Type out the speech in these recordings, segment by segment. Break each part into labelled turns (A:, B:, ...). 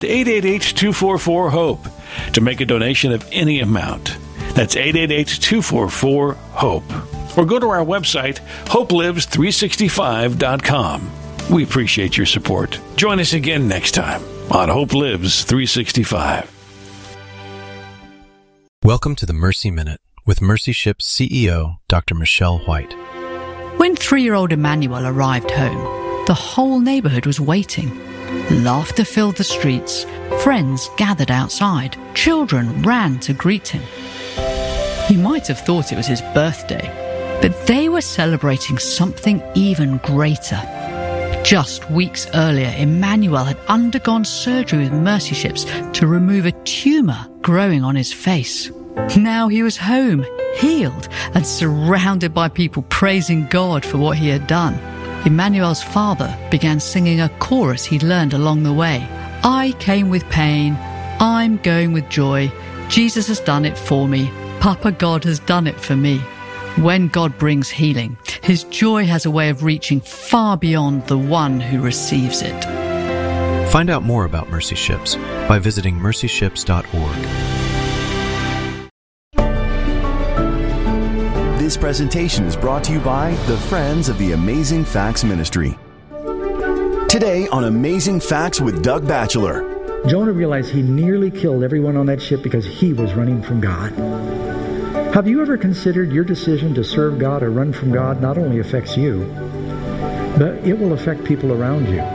A: to 888-244-HOPE to make a donation of any amount. That's 888-244-HOPE. Or go to our website, hopelives365.com. We appreciate your support. Join us again next time on Hope Lives 365.
B: Welcome to the Mercy Minute with Mercy Ship's CEO, Dr. Michelle White.
C: When 3-year-old Emmanuel arrived home, the whole neighborhood was waiting. Laughter filled the streets. Friends gathered outside. Children ran to greet him. You might have thought it was his birthday, but they were celebrating something even greater. Just weeks earlier, Emmanuel had undergone surgery with Mercy Ships to remove a tumor growing on his face. Now he was home, healed, and surrounded by people praising God for what he had done. Emmanuel's father began singing a chorus he'd learned along the way. I came with pain, I'm going with joy. Jesus has done it for me. Papa God has done it for me. When God brings healing, his joy has a way of reaching far beyond the one who receives it.
B: Find out more about Mercy Ships by visiting mercyships.org.
D: This presentation is brought to you by the Friends of the Amazing Facts Ministry. Today on Amazing Facts with Doug Batchelor.
E: Jonah realized he nearly killed everyone on that ship because he was running from God. Have you ever considered your decision to serve God or run from God not only affects you, but it will affect people around you?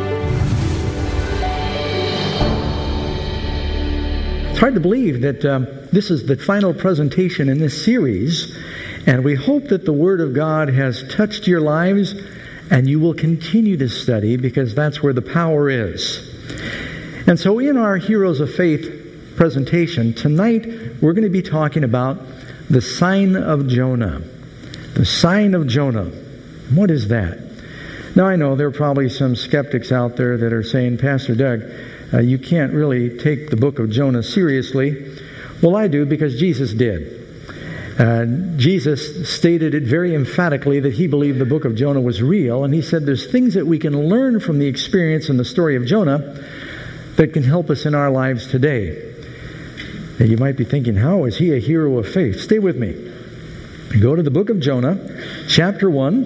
E: It's hard to believe that this is the final presentation in this series, and we hope that the Word of God has touched your lives and you will continue to study because that's where the power is. And so in our Heroes of Faith presentation, tonight we're going to be talking about the sign of Jonah. The sign of Jonah. What is that? Now I know there are probably some skeptics out there that are saying, Pastor Doug, you can't really take the book of Jonah seriously. Well, I do because Jesus did. Jesus stated it very emphatically that he believed the book of Jonah was real, and he said there's things that we can learn from the experience and the story of Jonah that can help us in our lives today. Now you might be thinking, how is he a hero of faith? Stay with me. Go to the book of Jonah, chapter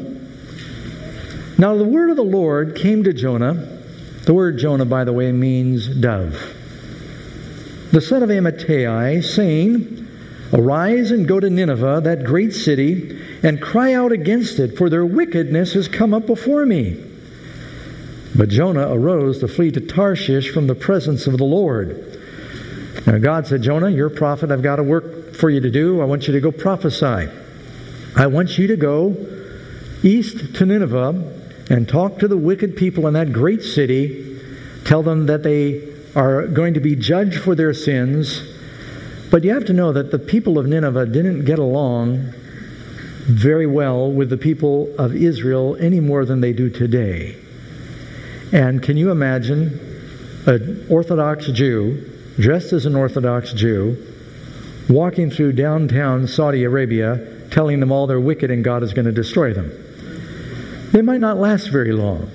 E: 1. Now the word of the Lord came to Jonah. The word Jonah, by the way, means dove. The son of Amittai, saying, Arise and go to Nineveh, that great city, and cry out against it, for their wickedness has come up before me. But Jonah arose to flee to Tarshish from the presence of the Lord. Now God said, Jonah, you're a prophet. I've got a work for you to do. I want you to go prophesy. I want you to go east to Nineveh and talk to the wicked people in that great city. Tell them that they are going to be judged for their sins. But you have to know that the people of Nineveh didn't get along very well with the people of Israel any more than they do today. And can you imagine an Orthodox Jew, dressed as an Orthodox Jew, walking through downtown Saudi Arabia, telling them all they're wicked and God is going to destroy them? They might not last very long.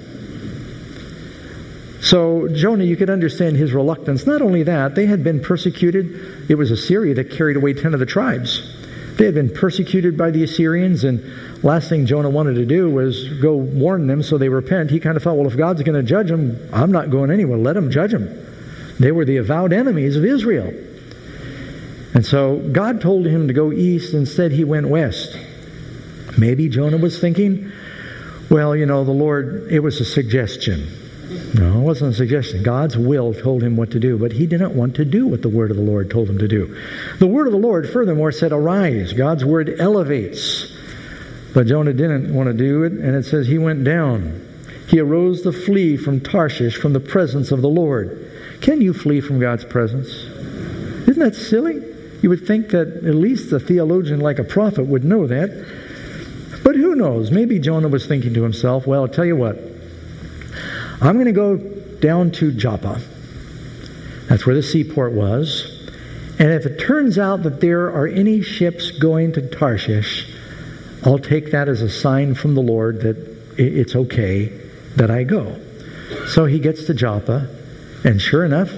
E: So Jonah, you could understand his reluctance. Not only that, they had been persecuted. It was Assyria that carried away 10 of the tribes. They had been persecuted by the Assyrians, and last thing Jonah wanted to do was go warn them so they repent. He kind of thought, well, if God's going to judge them, I'm not going anywhere. Let him judge them. They were the avowed enemies of Israel. And so God told him to go east. Instead, he went west. Maybe Jonah was thinking, well, the Lord, it was a suggestion. No, it wasn't a suggestion. God's will told him what to do, but he didn't want to do what the word of the Lord told him to do. The word of the Lord, furthermore, said, arise. God's word elevates. But Jonah didn't want to do it, and it says he went down. He arose to flee from Tarshish, from the presence of the Lord. Can you flee from God's presence? Isn't that silly? You would think that at least a theologian like a prophet would know that. But who knows? Maybe Jonah was thinking to himself, well, I'll tell you what. I'm going to go down to Joppa. That's where the seaport was. And if it turns out that there are any ships going to Tarshish, I'll take that as a sign from the Lord that it's okay that I go. So he gets to Joppa, and sure enough,